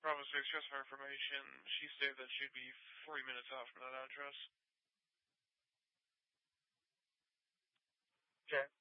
Bravo 6, just for information, she stated that she'd be 40 minutes out from that address. Okay.